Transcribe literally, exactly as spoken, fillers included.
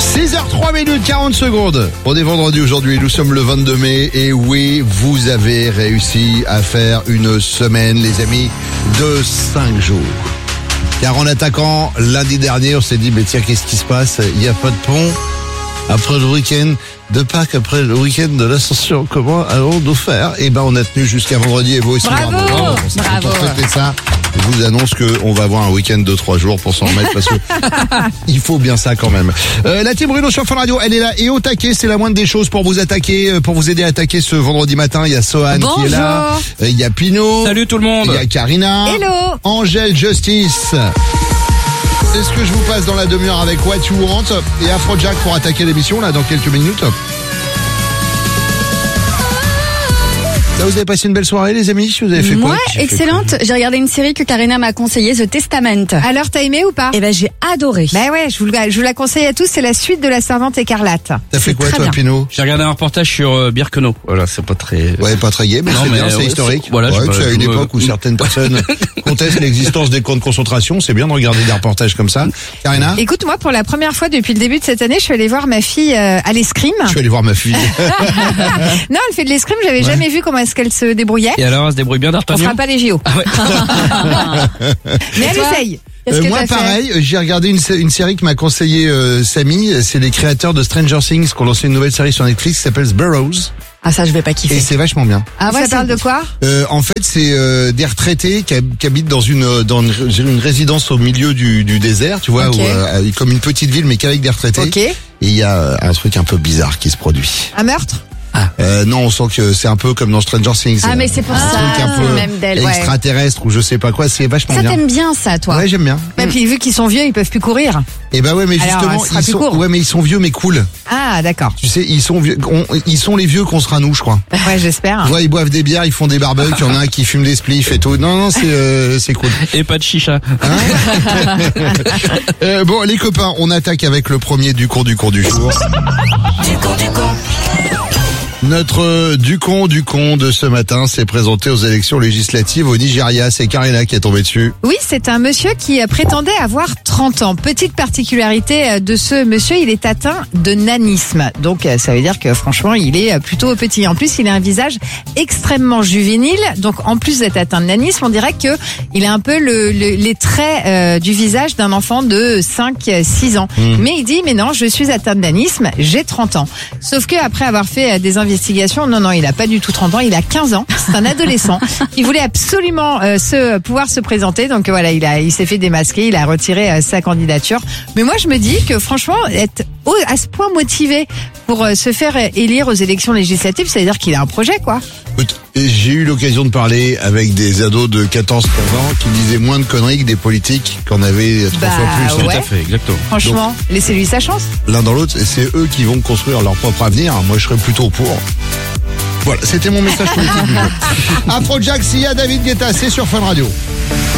six heures trois minutes quarante secondes. On est vendredi aujourd'hui, nous sommes le vingt-deux mai et oui, vous avez réussi à faire une semaine, les amis, de cinq jours. Car en attaquant lundi dernier, on s'est dit, mais tiens, qu'est-ce qui se passe? Il n'y a pas de pont. Après le week-end de Pâques, après le week-end de l'Ascension, comment allons-nous faire? Eh ben, on a tenu jusqu'à vendredi et vous aussi. Bravo, bravo. bravo. bravo. Ça. Je vous annonce qu'on va avoir un week-end de trois jours pour s'en remettre parce que il faut bien ça quand même. Euh, la team Bruno sur Fun Radio, elle est là et au taquet, c'est la moindre des choses pour vous attaquer, pour vous aider à attaquer ce vendredi matin. Il y a Sohan qui est là, il y a Pino. Salut tout le monde. Il y a Karina. Hello. Angèle Justice. C'est ce que je vous passe dans la demi-heure avec What You Want et Afrojack pour attaquer l'émission là dans quelques minutes. Là, vous avez passé une belle soirée, les amis? Vous avez fait quoi? Moi, excellente. J'ai regardé une série que Karina m'a conseillée, The Testament. Alors, t'as aimé ou pas? Eh ben, j'ai adoré. Ben ouais, je vous, je vous la conseille à tous. C'est la suite de La Servante écarlate. T'as fait quoi, très toi, bien. Pino? J'ai regardé un reportage sur euh, Birkenau. Voilà, c'est pas très... Ouais, pas très gai, mais Non, c'est mais, bien, c'est ouais, historique. c'est- voilà, ouais, je- c'est à une je me- époque où certaines personnes contestent l'existence des camps de concentration. C'est bien de regarder des reportages comme ça. Karina? Écoute, moi, pour la première fois depuis le début de cette année, je suis allée voir ma fille euh, à l'escrime. Je vais aller voir ma fille. Non, elle fait de l'escrime. J'avais Ouais. jamais vu comment est-ce qu'elle se débrouillait. Et alors, elle se débrouille bien On d'Artagnan? fera pas les J O. Ah ouais. Mais elle toi essaye. Qu'est-ce Euh, que moi, t'as fait? pareil, j'ai regardé une, sé- une série que m'a conseillé euh, Samy. C'est les créateurs de Stranger Things qui ont lancé une nouvelle série sur Netflix qui s'appelle Burrows. Ah, ça, je vais pas Et kiffer. c'est vachement bien. Ah Ça ouais, parle de quoi? Euh, en fait, c'est euh, des retraités qui, hab- qui habitent dans une dans une, une résidence au milieu du, du désert, tu vois, Ok. où, euh, comme une petite ville mais qu'avec des retraités. Ok. Et il y a euh, un truc un peu bizarre qui se produit. Un meurtre? Euh, non, on sent que c'est un peu comme dans Stranger Things. Ah, mais c'est pour un ça, truc un c'est peu même d'elle, ouais. extraterrestre ou je sais pas quoi. C'est vachement Ça, bien. t'aimes bien ça, toi? Ouais, j'aime bien. Et puis vu qu'ils sont vieux, ils peuvent plus courir. Et bah ouais, mais Alors, justement, ce sera ils plus sont, court. ouais, mais ils sont vieux mais cool. Ah, d'accord. Tu sais, ils sont vieux, on- ils sont les vieux qu'on sera nous, je crois. Ouais, j'espère. Tu vois, ils boivent des bières, ils font des barbecues, il y en a un qui fume des spliffs et tout. Non, non, c'est euh, c'est cool. Et pas de chicha. Euh, bon, les copains, on attaque avec le premier du con du con du jour. Notre euh, du con du con de ce matin s'est présenté aux élections législatives au Nigeria. C'est Karina qui est tombée dessus. Oui, c'est un monsieur qui euh, prétendait avoir trente ans. Petite particularité euh, de ce monsieur, il est atteint de nanisme. Donc euh, ça veut dire que franchement, il est euh, plutôt petit. En plus, il a un visage extrêmement juvénile. Donc en plus d'être atteint de nanisme, on dirait que il a un peu le, le- les traits euh, du visage d'un enfant de cinq six ans. Mmh. Mais il dit, mais non, je suis atteint de nanisme, j'ai trente ans. Sauf que après avoir fait euh, des investigations, non, non, il a pas du tout trente ans, il a quinze ans. C'est un adolescent. Il voulait absolument euh, se pouvoir se présenter. Donc euh, voilà, il a, il s'est fait démasquer, il a retiré euh, sa candidature. Mais moi, je me dis que franchement, être au- à ce point motivé pour euh, se faire euh, élire aux élections législatives, ça veut dire qu'il a un projet, quoi. Écoute, j'ai eu l'occasion de parler avec des ados de quatorze quinze ans qui disaient moins de conneries que des politiques qu'en avaient trois Bah, fois plus. ouais. Tout à fait, exactement. Franchement, laissez-lui sa chance. L'un dans l'autre, c'est eux qui vont construire leur propre avenir. Moi, je serais plutôt pour. Voilà, c'était mon message politique du jour. Afrojack, Sia, David Guetta, c'est sur Fun Radio.